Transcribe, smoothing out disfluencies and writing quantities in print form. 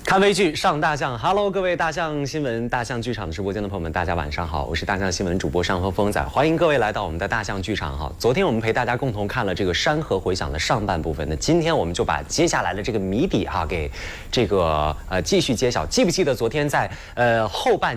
看微剧上大象 ，Hello， 各位大象新闻、大象剧场直播间的朋友们，大家晚上好，我是大象新闻主播上峰峰仔，欢迎各位来到我们的大象剧场哈。昨天我们陪大家共同看了这个《山河回响》的上半部分，那今天我们就把接下来的这个谜底哈给这个继续揭晓。记不记得昨天在后半